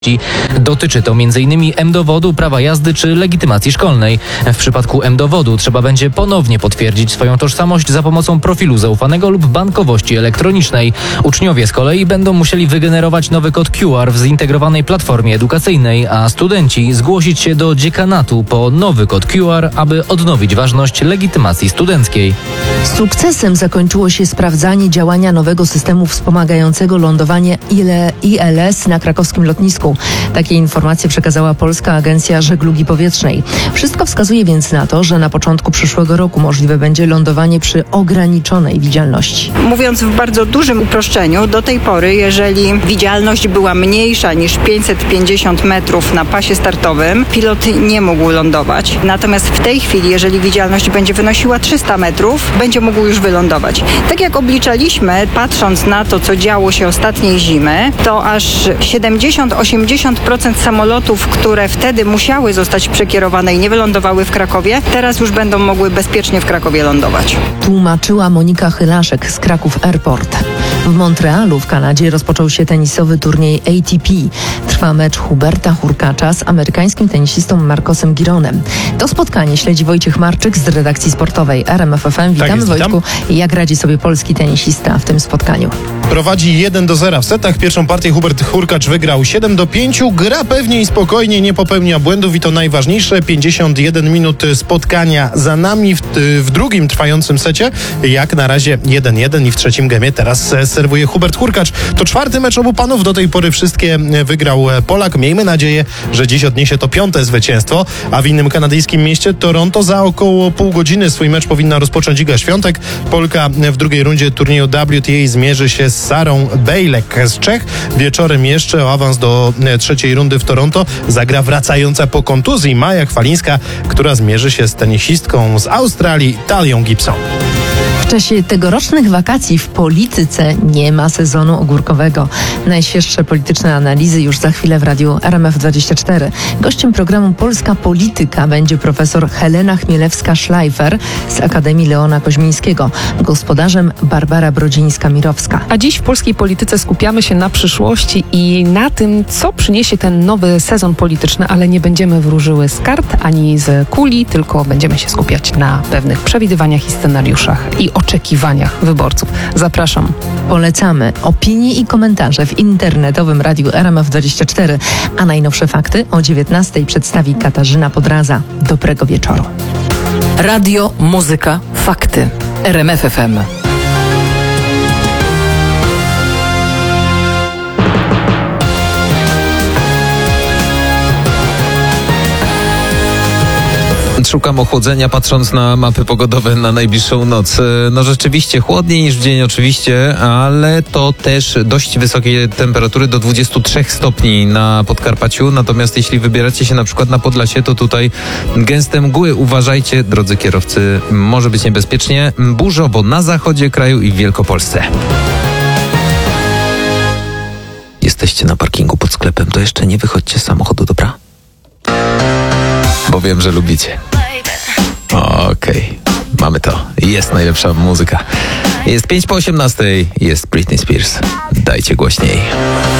Dotyczy to m.in. M-dowodu, prawa jazdy czy legitymacji szkolnej. W przypadku M-dowodu trzeba będzie ponownie potwierdzić swoją tożsamość za pomocą profilu zaufanego lub bankowości elektronicznej. Uczniowie z kolei będą musieli wygenerować nowy kod QR w zintegrowanej platformie edukacyjnej, a studenci zgłosić się do dziekanatu po nowy kod QR, aby odnowić ważność legitymacji studenckiej. Sukcesem zakończyło się sprawdzanie działania nowego systemu wspomagającego lądowanie ILS na krakowskim lotnisku. Takie informacje przekazała Polska Agencja Żeglugi Powietrznej. Wszystko wskazuje więc na to, że na początku przyszłego roku możliwe będzie lądowanie przy ograniczonej widzialności. Mówiąc w bardzo dużym uproszczeniu, do tej pory, jeżeli widzialność była mniejsza niż 550 metrów na pasie startowym, pilot nie mógł lądować. Natomiast w tej chwili, jeżeli widzialność będzie wynosiła 300 metrów, będzie mógł już wylądować. Tak jak obliczaliśmy, patrząc na to, co działo się ostatniej zimy, to aż 70-80% samolotów, które wtedy musiały zostać przekierowane i nie wylądowały w Krakowie, teraz już będą mogły bezpiecznie w Krakowie lądować. Tłumaczyła Monika Chylaszek z Kraków Airport. W Montrealu w Kanadzie rozpoczął się tenisowy turniej ATP. Trwa mecz Huberta Hurkacza z amerykańskim tenisistą Marcosem Gironem. To spotkanie śledzi Wojciech Marczyk z redakcji sportowej RMF FM. Witamy, Wojtku. Jak radzi sobie polski tenisista w tym spotkaniu? Prowadzi 1-0 w setach. Pierwszą partię Hubert Hurkacz wygrał 7-5. Gra pewnie i spokojnie, nie popełnia błędów i to najważniejsze. 51 minut spotkania za nami w drugim trwającym secie. Jak na razie 1-1 i w trzecim gemie teraz serwuje Hubert Hurkacz. To czwarty mecz obu panów. Do tej pory wszystkie wygrał Polak. Miejmy nadzieję, że dziś odniesie to piąte zwycięstwo. A w innym kanadyjskim mieście Toronto za około pół godziny swój mecz powinna rozpocząć Iga Świątek. Polka w drugiej rundzie turnieju WTA zmierzy się z Sarą Bejlek z Czech. Wieczorem jeszcze o awans do trzeciej rundy w Toronto zagra wracająca po kontuzji Maja Chwalińska, która zmierzy się z tenisistką z Australii Talią Gibson. W czasie tegorocznych wakacji w polityce nie ma sezonu ogórkowego. Najświeższe polityczne analizy już za chwilę w radiu RMF24. Gościem programu Polska Polityka będzie profesor Helena Chmielewska-Szlajfer z Akademii Leona Koźmińskiego. Gospodarzem Barbara Brodzińska-Mirowska. A dziś w polskiej polityce skupiamy się na przyszłości i na tym, co przyniesie ten nowy sezon polityczny, ale nie będziemy wróżyły z kart ani z kuli, tylko będziemy się skupiać na pewnych przewidywaniach i scenariuszach i oczekiwaniach wyborców. Zapraszam. Polecamy opinie i komentarze w internetowym radiu RMF24, a najnowsze fakty o 19:00 przedstawi Katarzyna Podraza. Dobrego wieczoru. Radio, muzyka, fakty. RMF FM. Szukam ochłodzenia, patrząc na mapy pogodowe na najbliższą noc. No rzeczywiście chłodniej niż w dzień oczywiście, ale to też dość wysokie temperatury do 23 stopni na Podkarpaciu. Natomiast jeśli wybieracie się na przykład na Podlasie, to tutaj gęste mgły. Uważajcie, drodzy kierowcy, może być niebezpiecznie. Burzowo na zachodzie kraju i w Wielkopolsce. Jesteście na parkingu pod sklepem, to jeszcze nie wychodźcie z samochodu, dobra? Bo wiem, że lubicie. Okej, mamy to. Jest najlepsza muzyka. Jest 5 po 18, jest Britney Spears. Dajcie głośniej.